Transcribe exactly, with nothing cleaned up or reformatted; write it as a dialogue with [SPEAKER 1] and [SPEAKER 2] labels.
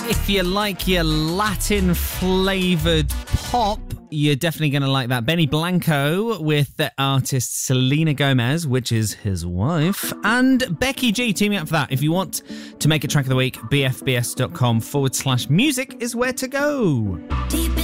[SPEAKER 1] If you like your Latin-flavoured pop, you're definitely going to like that. Benny Blanco with the artist Selena Gomez, which is his wife, and Becky G teaming up for that. If you want to make a track of the week, bfbs.com forward slash music is where to go. Deep